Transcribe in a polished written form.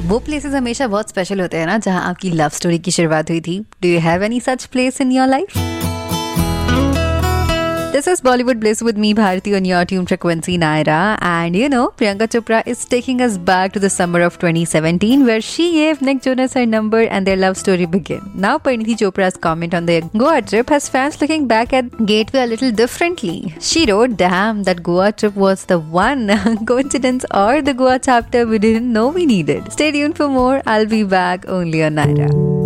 वो प्लेसेस हमेशा बहुत स्पेशल होते हैं ना, जहाँ आपकी लव स्टोरी की शुरुआत हुई थी. Do you have any such place in your life? This is Bollywood Bliss with me, Bharti, on your tune frequency, Naira. And you know, Priyanka Chopra is taking us back to the summer of 2017, where she gave Nick Jonas her number and their love story began. Now, Parineeti Chopra's comment on the Goa trip has fans looking back at Gateway a little differently. She wrote, "Damn, that Goa trip was the one. Coincidence or the Goa chapter we didn't know we needed." Stay tuned for more. I'll be back only on Naira.